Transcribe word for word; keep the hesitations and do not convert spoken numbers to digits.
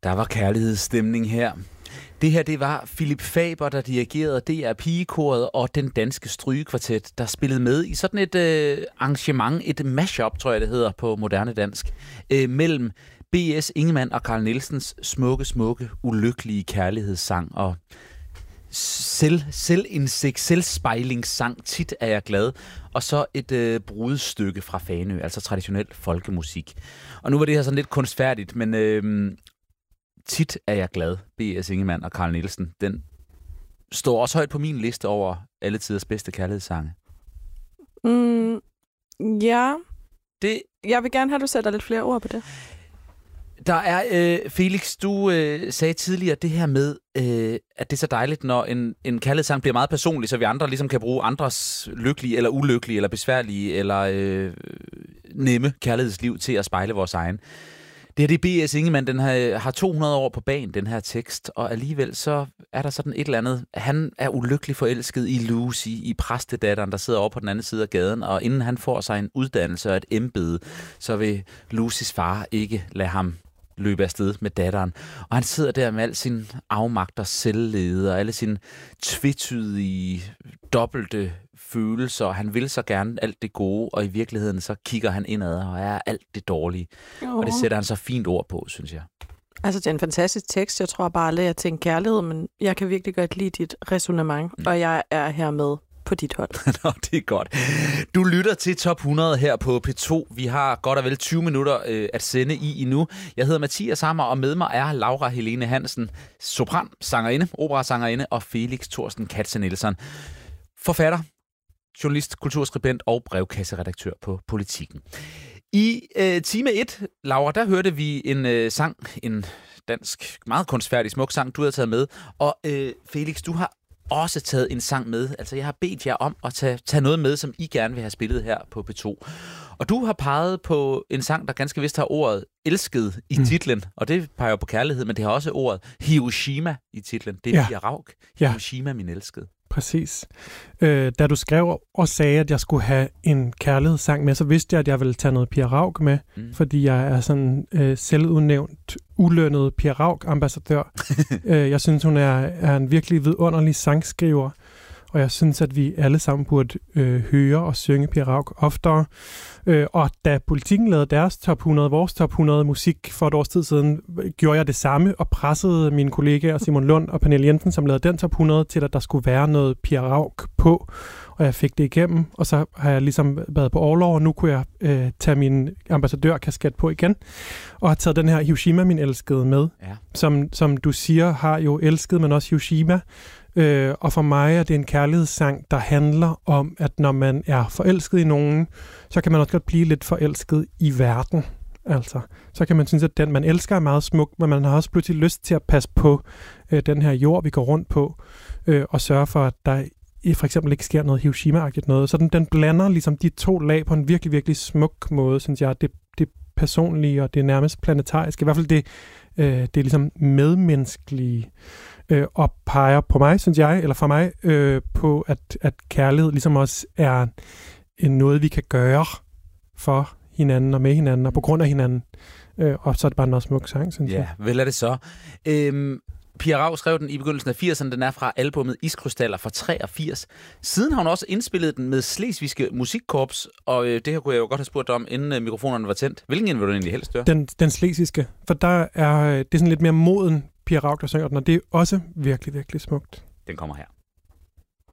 Der var kærlighedsstemning her. Det her, det var Philip Faber, der dirigerede D R Pigekoret og den danske strygekvartet, der spillede med i sådan et øh, arrangement, et mashup, tror jeg det hedder på moderne dansk, øh, mellem B S Ingemann og Carl Nielsens smukke, smukke, ulykkelige kærlighedssang og selv, selvindsigt, selvspejlingssang, Tit er jeg glad, og så et øh, brudstykke fra Fanø, altså traditionel folkemusik. Og nu var det her sådan lidt kunstfærdigt, men øh, Tit er jeg glad, B S Ingemann og Carl Nielsen, den står også højt på min liste over alle tiders bedste kærlighedssange. Mm, ja. Det, jeg vil gerne have, at du sætter lidt flere ord på det. Der er, øh, Felix, du øh, sagde tidligere det her med, øh, at det er så dejligt, når en, en kærlighedssang bliver meget personlig, så vi andre ligesom kan bruge andres lykkelige eller ulykkelige eller besværlige eller øh, nemme kærlighedsliv til at spejle vores egen. Det her, det er B S Ingemann, den har, har to hundrede år på bagen, den her tekst, og alligevel så er der sådan et eller andet. Han er ulykkelig forelsket i Lucy, i præstedatteren, der sidder over på den anden side af gaden, og inden han får sig en uddannelse og et embede, så vil Lucys far ikke lade ham løbe afsted med datteren. Og han sidder der med al sin afmagt og selvlede og alle sine tvetydige, dobbelte følelser. Han vil så gerne alt det gode, og i virkeligheden så kigger han indad og er alt det dårlige. Oh. Og det sætter han så fint ord på, synes jeg. Altså, det er en fantastisk tekst. Jeg tror bare aldrig, at jeg tænker kærlighed, men jeg kan virkelig godt lide dit ræsonnement, mm. og jeg er her med på dit hold. Nå, det er godt. Du lytter til Top hundrede her på P to. Vi har godt og vel tyve minutter øh, at sende i endnu. Jeg hedder Mathias Hammer, og med mig er Laura Helene Hansen, sopran, sangerinde, operasangerinde, og Felix Thorsten Katze Nielsen, forfatter, journalist, kulturskribent og brevkasseredaktør på Politiken. I øh, time et, Laura, der hørte vi en øh, sang, en dansk, meget kunstfærdig, smuk sang, du havde taget med. Og øh, Felix, du har også taget en sang med. Altså, jeg har bedt jer om at tage, tage noget med, som I gerne vil have spillet her på P to. Og du har peget på en sang, der ganske vist har ordet elsket i mm. titlen, og det peger jo på kærlighed, men det har også ordet Hiroshima i titlen. Det er ja. Pia Rauk. Ja. Hiroshima, min elskede. Præcis. Øh, da du skrev og sagde, at jeg skulle have en kærlighedssang med, så vidste jeg, at jeg ville tage noget Pia Rauk med, mm. fordi jeg er sådan øh, selvudnævnt, ulønnet Pia Rauk-ambassadør. øh, jeg synes, hun er, er en virkelig vidunderlig sangskriver, og jeg synes, at vi alle sammen burde øh, høre og synge Pia Rauk oftere. Øh, og da Politikken lavede deres top hundrede, vores top hundrede musik for et års tid siden, gjorde jeg det samme og pressede mine kollegaer Simon Lund og Pernille Jensen, som lavede den top hundrede, til at der skulle være noget Pia Rauk på. Og jeg fik det igennem, og så har jeg ligesom været på overlov, og nu kunne jeg øh, tage min ambassadørkasket på igen, og har taget den her Hiroshima, min elskede, med. Ja. Som, som du siger, har jo elsket, men også Hiroshima. Øh, og for mig er det en kærlighedssang, der handler om, at når man er forelsket i nogen, så kan man også godt blive lidt forelsket i verden. Altså, så kan man synes, at den, man elsker, er meget smuk, men man har også pludselig lyst til at passe på øh, den her jord, vi går rundt på, øh, og sørge for, at der for eksempel ikke sker noget Hiroshima-agtigt noget. Så den, den blander ligesom de to lag på en virkelig, virkelig smuk måde, synes jeg. Det, det personlige og det nærmest planetariske. I hvert fald det, øh, det er ligesom medmenneskelige øh, og peger på mig, synes jeg, eller for mig, øh, på at, at kærlighed ligesom også er en noget, vi kan gøre for hinanden og med hinanden og på grund af hinanden. Øh, og så er det bare en smuk sang, synes ja, jeg. Ja, vel er det så. Øhm Pia Rauk skrev den i begyndelsen af firserne. Den er fra albumet Iskrystaller fra treogfirs. Siden har hun også indspillet den med Slesvigske Musikkorps, og øh, det her kunne jeg jo godt have spurgt om, inden øh, mikrofonerne var tændt. Hvilken en vil du egentlig helst høre? Den, den slesvigske, for der er det er sådan lidt mere moden Pia Rauk, der synger den, og det er også virkelig, virkelig smukt. Den kommer her.